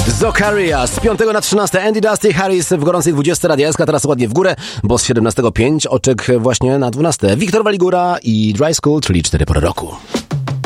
Zokaria z 5 na 13. Andy Dusty Harris w gorącej 20 Radia SK, teraz ładnie w górę, bo z 17:05 oczek właśnie na 12. Wiktor Waligura i Dry School, czyli 4 pory roku.